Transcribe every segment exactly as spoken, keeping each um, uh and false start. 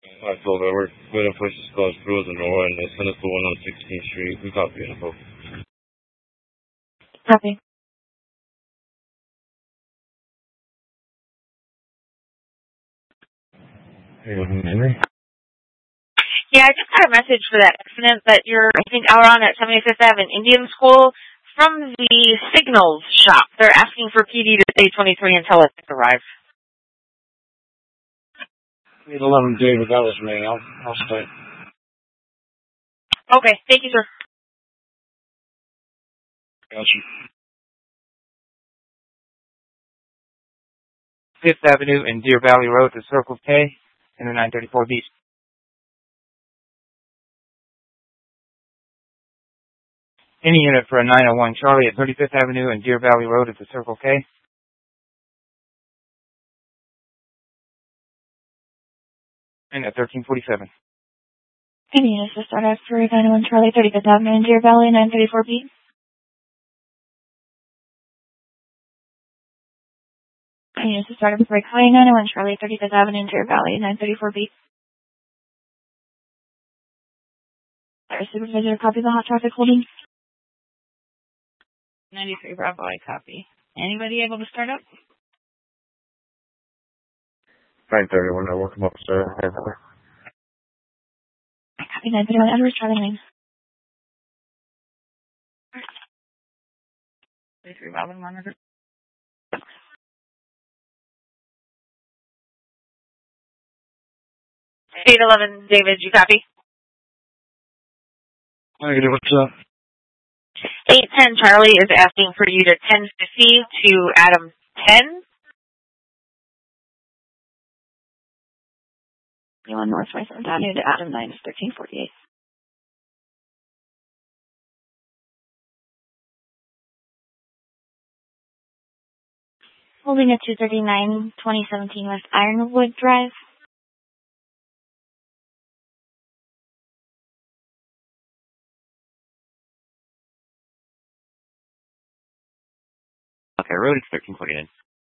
I told her we're going to push this close through the north and they send us the one on sixteenth Street. We copy info. Copy. Hey, you hear me? Yeah, I just got a message for that accident that you're, I think, out on at seventy-fifth Avenue Indian School from the signals shop. They're asking for P D to stay twenty-three until it arrives. eight eleven David, that was me. I'll, I'll stay. Okay, thank you, sir. Gotcha. Fifth Avenue and Deer Valley Road to Circle K and the nine thirty-four Beach. Any unit for a nine oh one Charlie at thirty-fifth Avenue and Deer Valley Road at the Circle K. And at thirteen forty-seven. Any units to start off for nine oh one Charlie, thirty-fifth Avenue and Deer Valley, nine thirty-four B. Any units to start off for Breakaway, nine oh one Charlie, thirty-fifth Avenue and Deer Valley, nine thirty-four B. Our supervisor, copy the hot traffic holding. ninety-three Bravo, I copy. Anybody able to start up? nine thirty-one, I work them upstairs. Copy nine thirty-one, Edwards, Charlie nine. ninety-three Robin, monitor. eight eleven, David, you copy? Negative, what's up? eight ten, Charlie is asking for you to ten fifty to Adam ten. You on North twenty-seventh Avenue to Adam nine is thirteen forty-eight. Holding at two thirty-nine, twenty seventeen West Ironwood Drive. Okay, road is thirteen forty-nine.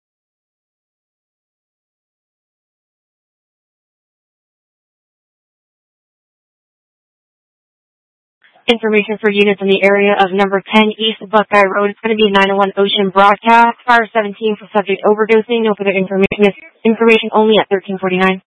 Information for units in the area of number ten East Buckeye Road. It's going to be nine oh one Ocean Broadcast. Fire seventeen for subject overdosing. No further information. Information only at thirteen forty-nine.